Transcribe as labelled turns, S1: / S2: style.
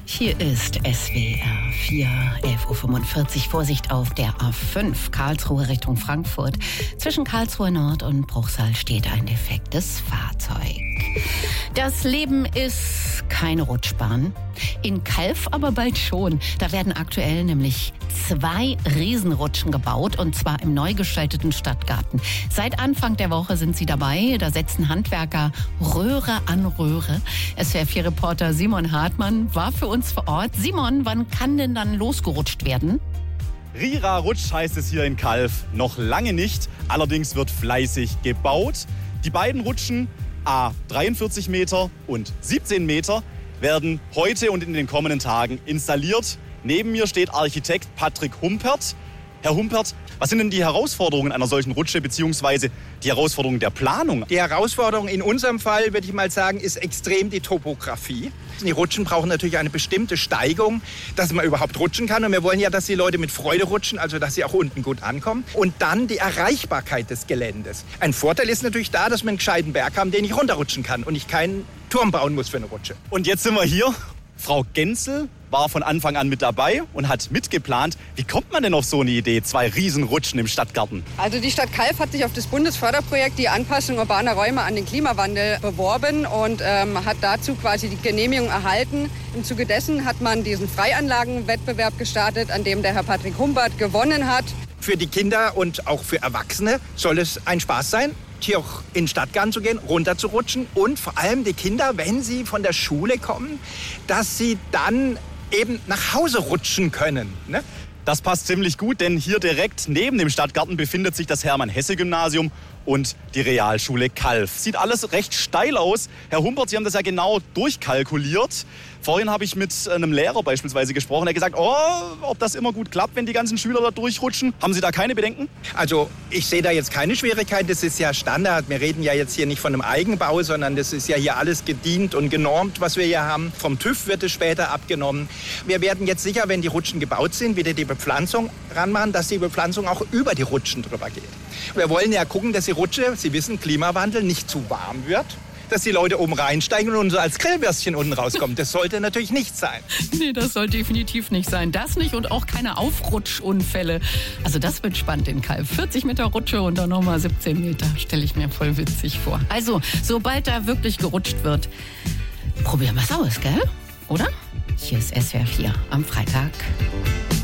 S1: Hier ist SWR 4, 11.45 Uhr. Vorsicht auf der A5, Karlsruhe Richtung Frankfurt. Zwischen Karlsruhe Nord und Bruchsal steht ein defektes Fahrzeug. Das Leben ist keine Rutschbahn. In Calw aber bald schon. Da werden aktuell nämlich 2 Riesenrutschen gebaut, und zwar im neu gestalteten Stadtgarten. Seit Anfang der Woche sind sie dabei. Da setzen Handwerker Röhre an Röhre. SWR4-Reporter Simon Hartmann war für uns vor Ort. Simon, wann kann denn dann losgerutscht werden?
S2: Rira Rutsch heißt es hier in Calw. Noch lange nicht, allerdings wird fleißig gebaut. Die beiden Rutschen, A43 Meter und 17 Meter, werden heute und in den kommenden Tagen installiert. Neben mir steht Architekt Patrick Humpert. Herr Humpert, was sind denn die Herausforderungen einer solchen Rutsche bzw. die Herausforderungen der Planung?
S3: Die Herausforderung in unserem Fall, würde ich mal sagen, ist extrem die Topografie. Die Rutschen brauchen natürlich eine bestimmte Steigung, dass man überhaupt rutschen kann. Und wir wollen ja, dass die Leute mit Freude rutschen, also dass sie auch unten gut ankommen. Und dann die Erreichbarkeit des Geländes. Ein Vorteil ist natürlich da, dass wir einen gescheiten Berg haben, den ich runterrutschen kann und ich keinen Turm bauen muss für eine Rutsche.
S2: Und jetzt sind wir hier. Frau Genzel war von Anfang an mit dabei und hat mitgeplant. Wie kommt man denn auf so eine Idee, 2 Riesenrutschen im Stadtgarten?
S4: Also die Stadt Calw hat sich auf das Bundesförderprojekt die Anpassung urbaner Räume an den Klimawandel beworben und hat dazu quasi die Genehmigung erhalten. Im Zuge dessen hat man diesen Freianlagenwettbewerb gestartet, an dem der Herr Patrick Humpert gewonnen hat.
S3: Für die Kinder und auch für Erwachsene soll es ein Spaß sein, hier auch in den Stadtgarten zu gehen, runter zu rutschen, und vor allem die Kinder, wenn sie von der Schule kommen, dass sie dann eben nach Hause rutschen können, ne?
S2: Das passt ziemlich gut, denn hier direkt neben dem Stadtgarten befindet sich das Hermann-Hesse-Gymnasium und die Realschule Calw. Sieht alles recht steil aus. Herr Humpert, Sie haben das ja genau durchkalkuliert. Vorhin habe ich mit einem Lehrer beispielsweise gesprochen. Er hat gesagt, ob das immer gut klappt, wenn die ganzen Schüler da durchrutschen. Haben Sie da keine Bedenken?
S3: Also ich sehe da jetzt keine Schwierigkeit. Das ist ja Standard. Wir reden ja jetzt hier nicht von einem Eigenbau, sondern das ist ja hier alles gedient und genormt, was wir hier haben. Vom TÜV wird es später abgenommen. Wir werden jetzt sicher, wenn die Rutschen gebaut sind, wieder die Bepflanzung ranmachen, dass die Bepflanzung auch über die Rutschen drüber geht. Wir wollen ja gucken, dass die Rutsche, Sie wissen, Klimawandel, nicht zu warm wird, dass die Leute oben reinsteigen und so als Grillwürstchen unten rauskommen. Das sollte natürlich nicht sein.
S1: Nee, das soll definitiv nicht sein. Das nicht, und auch keine Aufrutschunfälle. Also das wird spannend in Calw. 40 Meter Rutsche und dann nochmal 17 Meter. Stelle ich mir voll witzig vor. Also, sobald da wirklich gerutscht wird, probieren wir es aus, gell? Oder? Hier ist SWR 4 am Freitag.